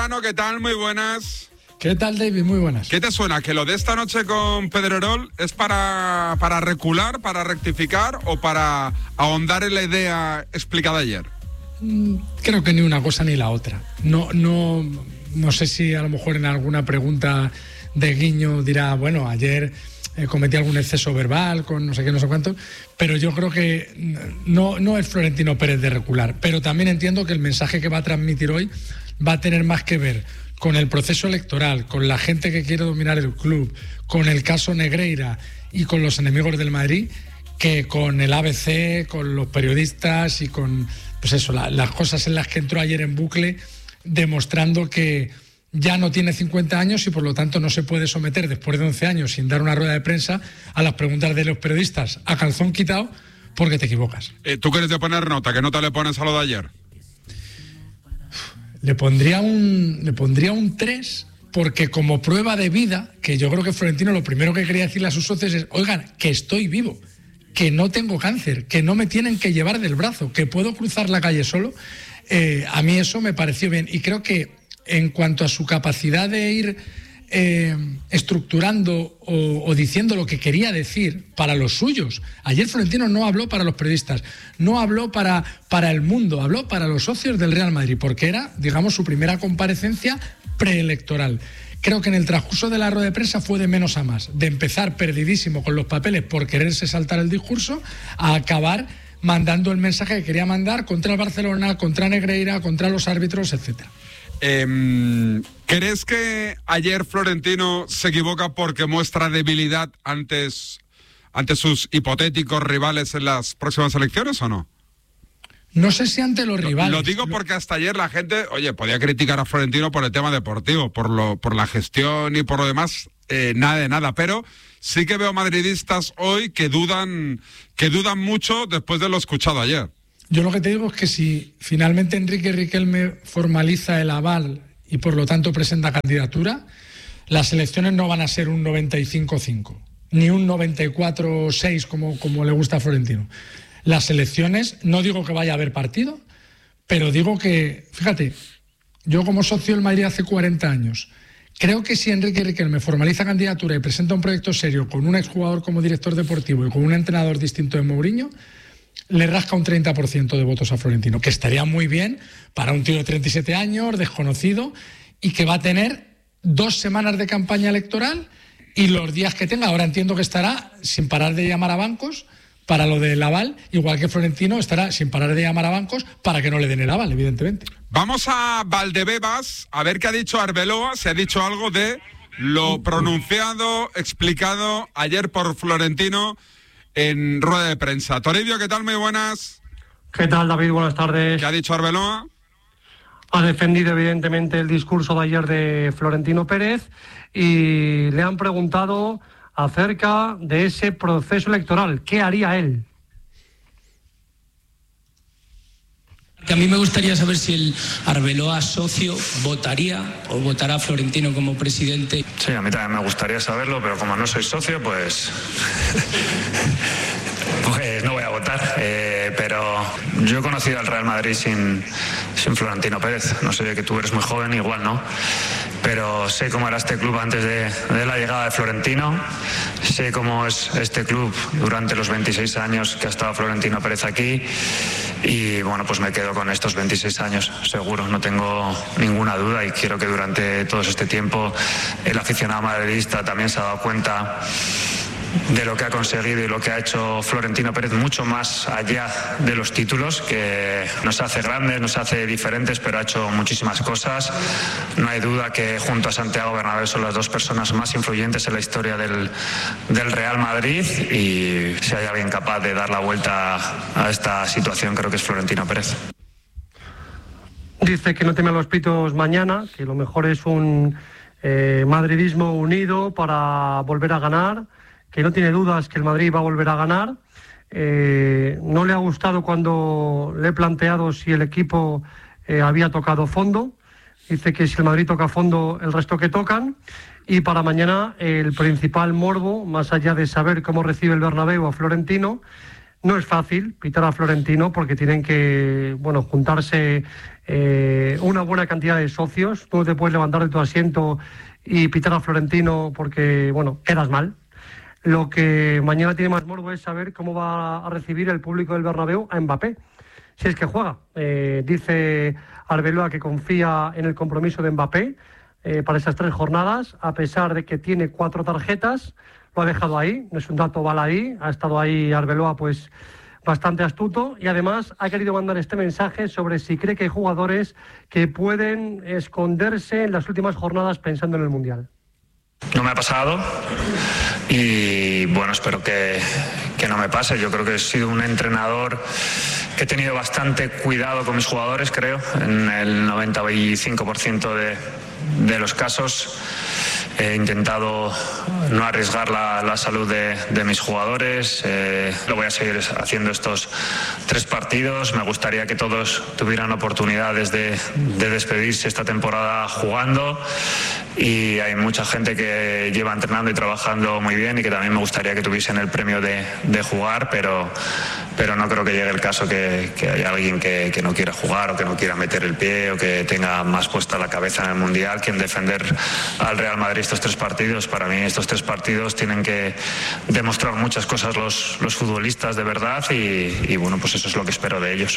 ¿Qué tal? Muy buenas. ¿Qué tal, David? Muy buenas. ¿Qué te suena? ¿Que lo de esta noche con Pedrerol es para recular, para rectificar o para ahondar en la idea explicada ayer? Creo que ni una cosa ni la otra. No sé si a lo mejor en alguna pregunta de guiño dirá, bueno, ayer cometí algún exceso verbal con no sé qué, no sé cuánto, pero yo creo que no es Florentino Pérez de recular, pero también entiendo que el mensaje que va a transmitir hoy va a tener más que ver con el proceso electoral, con la gente que quiere dominar el club, con el caso Negreira y con los enemigos del Madrid, que con el ABC, con los periodistas y con pues eso, las cosas en las que entró ayer en bucle, demostrando que ya no tiene 50 años y por lo tanto no se puede someter después de 11 años sin dar una rueda de prensa a las preguntas de los periodistas a calzón quitado porque te equivocas. ¿Tú quieres de poner nota? ¿Qué nota le pones a lo de ayer? Le pondría un 3 porque como prueba de vida, que yo creo que Florentino lo primero que quería decirle a sus socios es, oigan, que estoy vivo, que no tengo cáncer, que no me tienen que llevar del brazo, que puedo cruzar la calle solo. A mí eso me pareció bien y creo que en cuanto a su capacidad de ir estructurando o diciendo lo que quería decir para los suyos. Ayer Florentino no habló para los periodistas, no habló para el mundo, habló para los socios del Real Madrid, porque era, digamos, su primera comparecencia preelectoral. Creo que en el transcurso de la rueda de prensa fue de menos a más, de empezar perdidísimo con los papeles por quererse saltar el discurso, a acabar mandando el mensaje que quería mandar contra el Barcelona, contra Negreira, contra los árbitros, etcétera. ¿Crees que ayer Florentino se equivoca porque muestra debilidad ante sus hipotéticos rivales en las próximas elecciones o no? No sé si ante los rivales. Lo digo porque hasta ayer la gente, podía criticar a Florentino por el tema deportivo, por la gestión y por lo demás, nada de nada, pero sí que veo madridistas hoy que dudan mucho después de lo escuchado ayer. Yo lo que te digo es que si finalmente Enrique Riquelme formaliza el aval y por lo tanto presenta candidatura, las elecciones no van a ser un 95-5, ni un 94-6 como le gusta a Florentino. Las elecciones, no digo que vaya a haber partido, pero digo que, fíjate, yo como socio del Madrid hace 40 años, creo que si Enrique Riquelme formaliza candidatura y presenta un proyecto serio con un exjugador como director deportivo y con un entrenador distinto de Mourinho, le rasca un 30% de votos a Florentino, que estaría muy bien para un tío de 37 años, desconocido, y que va a tener 2 semanas de campaña electoral y los días que tenga. Ahora entiendo que estará sin parar de llamar a bancos para lo del aval, igual que Florentino estará sin parar de llamar a bancos para que no le den el aval, evidentemente. Vamos a Valdebebas, a ver qué ha dicho Arbeloa, si ha dicho algo de lo pronunciado, explicado ayer por Florentino en rueda de prensa. Toribio, ¿qué tal? Muy buenas. ¿Qué tal, David? Buenas tardes. ¿Qué ha dicho Arbeloa? Ha defendido evidentemente el discurso de ayer de Florentino Pérez y le han preguntado acerca de ese proceso electoral. ¿Qué haría él? Que a mí me gustaría saber si el Arbeloa socio votaría o votará a Florentino como presidente. Sí, a mí también me gustaría saberlo, pero como no soy socio, pues no voy a votar. Pero yo he conocido al Real Madrid sin Florentino Pérez. No sé, que tú eres muy joven, igual no. Pero sé cómo era este club antes de la llegada de Florentino. Sé cómo es este club durante los 26 años que ha estado Florentino Pérez aquí. Y bueno, pues me quedo con estos 26 años, seguro, no tengo ninguna duda, y quiero que durante todo este tiempo el aficionado madridista también se ha dado cuenta de lo que ha conseguido y lo que ha hecho Florentino Pérez, mucho más allá de los títulos, que nos hace grandes, nos hace diferentes, pero ha hecho muchísimas cosas. No hay duda que junto a Santiago Bernabéu son las 2 personas más influyentes en la historia del Real Madrid, y si hay alguien capaz de dar la vuelta a esta situación, creo que es Florentino Pérez. Dice que no teme a los pitos mañana, que lo mejor es un madridismo unido para volver a ganar, que no tiene dudas que el Madrid va a volver a ganar. No le ha gustado cuando le he planteado si el equipo había tocado fondo. Dice que si el Madrid toca fondo, el resto que tocan. Y para mañana el principal morbo, más allá de saber cómo recibe el Bernabéu a Florentino, No es fácil pitar a Florentino porque tienen que, juntarse una buena cantidad de socios. Tú no te puedes levantar de tu asiento y pitar a Florentino porque, quedas mal. Lo que mañana tiene más morbo es saber cómo va a recibir el público del Bernabéu a Mbappé, si es que juega. Dice Arbeloa que confía en el compromiso de Mbappé para esas 3 jornadas, a pesar de que tiene 4 tarjetas. Lo ha dejado ahí, no es un dato baladí, ha estado ahí Arbeloa pues bastante astuto, y además ha querido mandar este mensaje sobre si cree que hay jugadores que pueden esconderse en las últimas jornadas pensando en el Mundial. No me ha pasado y espero que no me pase. Yo creo que he sido un entrenador que he tenido bastante cuidado con mis jugadores, creo, en el 95% de los casos. He intentado no arriesgar la salud de mis jugadores. Lo voy a seguir haciendo estos 3 partidos. Me gustaría que todos tuvieran oportunidades de despedirse esta temporada jugando. Y hay mucha gente que lleva entrenando y trabajando muy bien y que también me gustaría que tuviesen el premio de jugar, pero no creo que llegue el caso que haya alguien que no quiera jugar o que no quiera meter el pie o que tenga más puesta la cabeza en el Mundial que en defender al Real Madrid estos 3 partidos. Para mí estos 3 partidos tienen que demostrar muchas cosas los futbolistas de verdad y pues eso es lo que espero de ellos.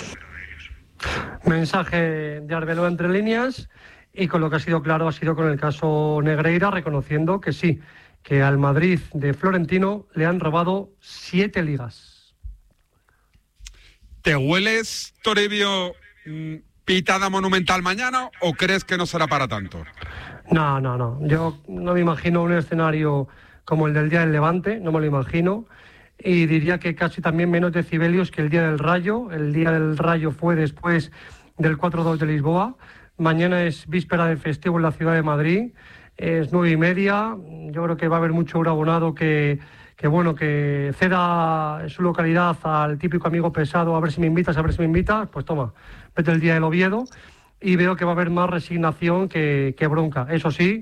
Mensaje de Arbeloa entre líneas. Y con lo que ha sido claro ha sido con el caso Negreira, reconociendo que sí, que al Madrid de Florentino le han robado 7 ligas. ¿Te hueles, Toribio, pitada monumental mañana o crees que no será para tanto? No. Yo no me imagino un escenario como el del día del Levante, no me lo imagino. Y diría que casi también menos decibelios que el día del Rayo. El día del Rayo fue después del 4-2 de Lisboa. Mañana es víspera de festivo en la ciudad de Madrid, es 9:30. Yo creo que va a haber mucho abonado que ceda su localidad al típico amigo pesado, a ver si me invitas, pues toma, vete el día del Oviedo. Y veo que va a haber más resignación que bronca. Eso sí,